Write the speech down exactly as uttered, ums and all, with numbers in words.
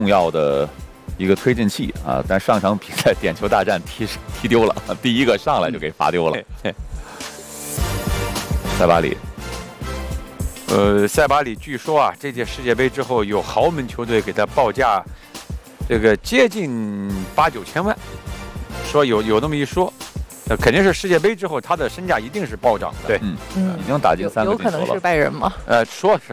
重要的一个推进器啊。但上场比赛点球大战踢踢丢了，第一个上来就给罚丢了。塞巴里。 呃，塞巴里据说啊，这届世界杯之后有豪门球队给他报价，这个接近八九千万，说有有那么一说，呃，肯定是世界杯之后他的身价一定是暴涨的。 对，嗯，已经打进三个进球了。 有可能是拜仁吗？ 呃，说是。